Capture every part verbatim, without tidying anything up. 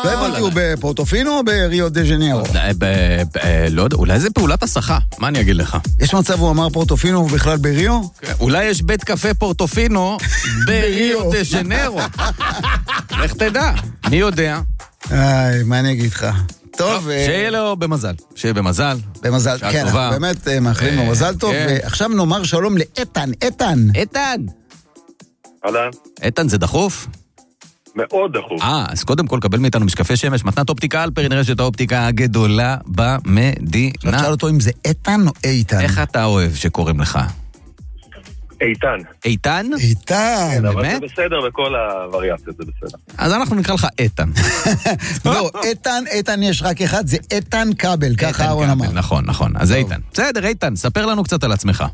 לא הבנתי, הוא בפורטופינו או בריו דה ז'ניירו? לא יודע, אולי זה פעולת הסחה, מה אני אגיד לך? יש מצב הוא אמר פורטופינו ובכלל בריו? אולי יש בית קפה פורטופינו בריו דה ז'ניירו. לך תדע, מי יודע? איי, מה אני אגיד לך? טוב, שיהיה לו במזל, שיהיה במזל. במזל, כן, באמת מאחלים לו מזל טוב. ועכשיו נאמר שלום לאיתן, איתן. איתן. אהלן. איתן, זה דחוף? מאוד דחוף. אה, אז קודם כל קבל מאיתנו משקפי שמש, מתנת אופטיקה אלפרין, רשת האופטיקה הגדולה במדינה. עכשיו שאל אותו אם זה איתן או איתן. איך אתה אוהב שקוראים לך? איתן. איתן? איתן. כן, אבל זה בסדר בכל הווריאציות, זה בסדר. אז אנחנו נקרא לך איתן. לא, איתן, איתן יש רק אחד, זה איתן כבל, ככה אהרון אמר. נכון, נכון, אז איתן. בסדר, איתן, ספר לנו קצת על עצמך.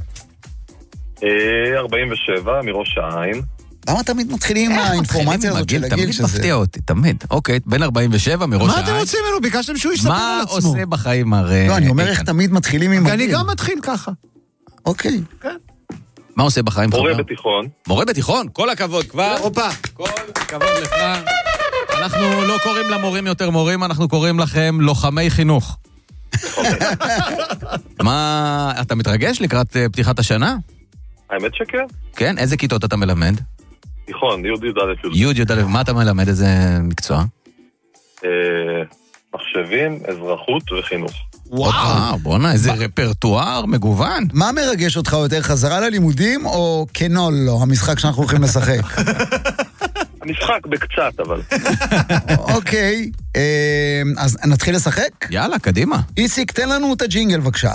ארבעים ושבע, מראש העין. למה תמיד מתחילים עם האינפורמציה הזאת של הגיל שזה? תמיד מפתיע אותי, תמיד. אוקיי, בין ארבעים ושבע, מראש העין. מה אתם רוצים ממנו? ביקשתם שהוא יספר על עצמו. מה עושה בחיים הרי? לא, אני אומר איך תמיד מתחילים עם הגיל. אני גם מתחיל ככה. אוקיי. כן. מה עושה בחיים? מורה בתיכון. מורה בתיכון? כל הכבוד כבר. אופה. כל הכבוד לך. אנחנו לא קוראים למורים יותר מורים, אנחנו קוראים לכם לוחמי חינוך. מה, אתה מתרגש לקראת פתיחת השנה? האמת שכן. כן, איזה כיתות אתה מלמד? תיכון, י' י' י' י' י', מה אתה מלמד? איזה מקצוע? מחשבים, אזרחות וחינוך. וואו, בוא'נה, איזה רפרטואר מגוון. מה מרגש אותך יותר, חזרה ללימודים או קנולו, המשחק שאנחנו הולכים לשחק? המשחק בקצת, אבל. אוקיי, אז נתחיל לשחק? יאללה, קדימה. איציק, תן לנו את הג'ינגל בבקשה.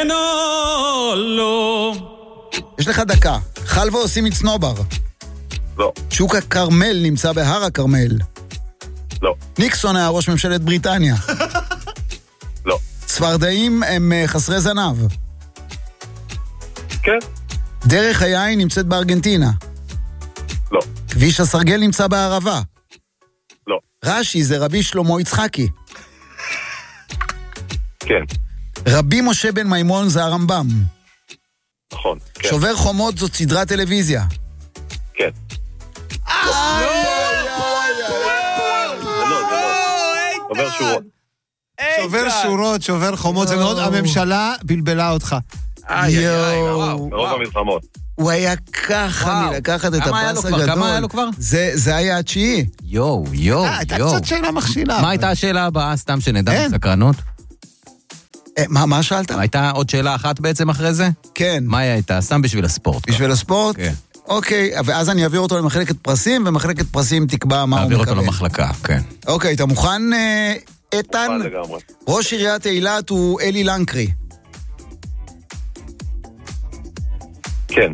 קנולו. יש לך דקה. חלבה עושים את סנובר. לא. שוק הקרמל נמצא בהר הקרמל. לא. ניקסון היה ראש ממשלת בריטניה. לא. צפרדעים הם חסרי זנב. כן. דרך היין נמצאת בארגנטינה. לא. כביש הסרגל נמצא בערבה. לא. רש"י זה רבי שלמה יצחקי. כן. רבי משה בן מימון זה הרמב"ם. נכון, כן. שובר חומות זאת סדרת טלוויזיה. כן. לא! שובר שורות. שובר שורות, שובר חומות, זה מאוד, הממשלה בלבלה אותך. יואו. מרוב המלחמות. הוא היה ככה מלקחת את הפרס הגדול. כמה היה לו כבר? זה היה התשיעי. יואו, יואו, הייתה יואו. קצת שאלה מכשילה. מה הייתה השאלה הבאה? סתם שנדע בסקרנות. מה, מה שאלת? הייתה עוד שאלה אחת בעצם אחרי זה? כן. מה הייתה? סתם בשביל הספורט. בשביל הספורט? כן. אוקיי, ואז אני אעביר אותו למחלקת פרסים, ומחלקת פרסים תקבע מה הוא מקבל. תעביר אותו למחלקה, כן. אוקיי, אתה מוכן, איתן? מוכן לגמרי. ראש עיריית אילת הוא אלי לנקרי. כן.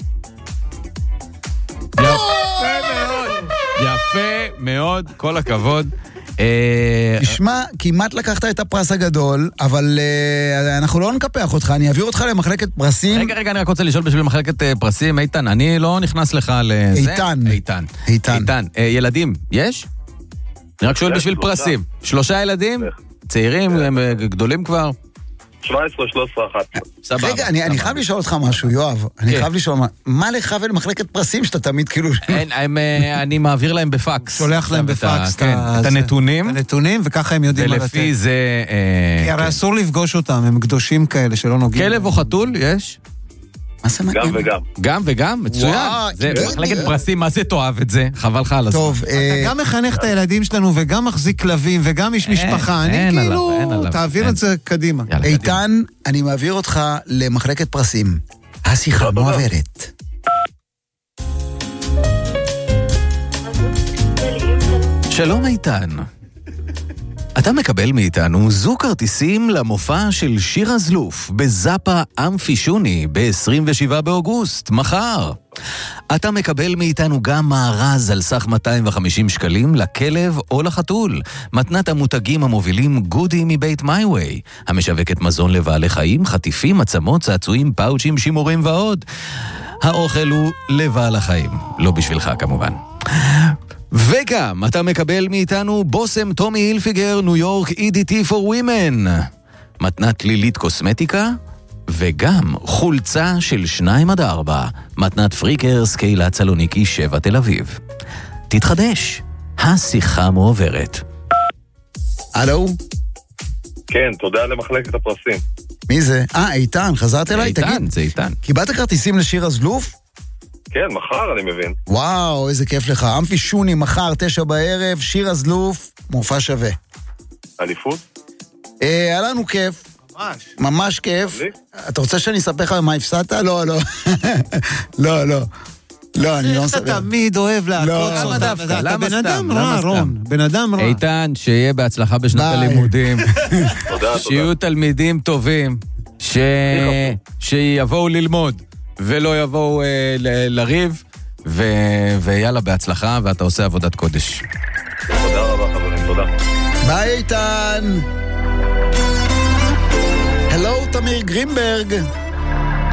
יפה מאוד. יפה מאוד, כל הכבוד. תשמע, כמעט לקחת את הפרס הגדול, אבל אנחנו לא נקפח אותך, אני אעביר אותך למחלקת פרסים. רגע, רגע, אני רק רוצה לשאול בשביל מחלקת פרסים, איתן, אני לא נכנס לך לזה. איתן. איתן. איתן. איתן. ילדים, יש? אני רק שואל בשביל פרסים. שלושה ילדים? צעירים, הם גדולים כבר? שבע עשרה, שלוש עשרה, אחת עשרה. סבבה. רגע, אני חייב לשאול אותך משהו, יואב. אני חייב לשאול, מה לך ולמחלקת פרסים שאתה תמיד כאילו... אני מעביר להם בפקס. שולח להם בפקס את הנתונים. את הנתונים, וככה הם יודעים מה לתת. ולפי זה... כי הרי אסור לפגוש אותם, הם קדושים כאלה שלא נוגעים. כלב או חתול, יש? גם וגם. גם וגם, מצוין. זה מחלקת פרסים, מה זה תאהב את זה? חבל לך על הזמן. טוב, אתה גם מחנך את הילדים שלנו, וגם מחזיק כלבים, וגם איש משפחה. אני כאילו, תעביר את זה קדימה. איתן, אני מעביר אותך למחלקת פרסים. השיחה מועברת. שלום איתן. אתה מקבל מאיתנו זוג כרטיסים למופע של שיר זלוף בזאפה אמפי שוני ב-עשרים ושבעה באוגוסט, מחר. אתה מקבל מאיתנו גם מארז על סך מאתיים וחמישים שקלים לכלב או לחתול, מתנת המותגים המובילים גודי מבית מייווי, המשווקת מזון לבעלי חיים, חטיפים, עצמות, צעצועים, פאוצ'ים, שימורים ועוד. האוכל הוא לבעל החיים, לא בשבילך כמובן. וגם אתה מקבל מאיתנו בוסם טומי הילפיגר ניו יורק אי די טי for women, מתנת לילית קוסמטיקה, וגם חולצה של שניים עד ארבע, מתנת פריקרס קהילת סלוניקי שבע תל אביב. תתחדש, השיחה מועברת. הלו? כן, תודה למחלקת הפרסים. מי זה? אה, איתן, חזרת אליי? איתן, זה איתן. קיבלת כרטיסים לשיר הזלוף? כן, מחר אני מבין. וואו, איזה כיף לך. אמפי שוני, מחר, תשע בערב, שיר הזלוף, מופע שווה. אליפות? אה, היה לנו כיף. ממש. ממש כיף. אתה רוצה שאני אספר לך מה הפסדת? לא, לא. לא, לא. לא, אני לא מספר. אתה תמיד אוהב להכות אותם. דווקא? למה סתם? בן אדם רע, רון. בן אדם רע. איתן, שיהיה בהצלחה בשנת הלימודים. תודה, שיהיו תלמידים טובים, שיבואו ללמוד, ולא יבואו לריב, ויאללה, בהצלחה, ואתה עושה עבודת קודש. תודה רבה, חברים, תודה. ביי, איתן. הלו, תמיר גרינברג.